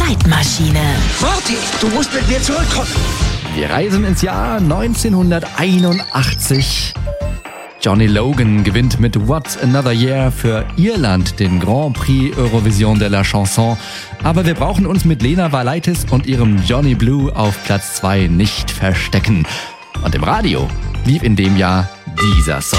Zeitmaschine. Marty, du musst mit mir zurückkommen. Wir reisen ins Jahr 1981. Johnny Logan gewinnt mit What's Another Year für Irland den Grand Prix Eurovision de la Chanson. Aber wir brauchen uns mit Lena Valaitis und ihrem Johnny Blue auf Platz 2 nicht verstecken. Und im Radio lief in dem Jahr dieser Song.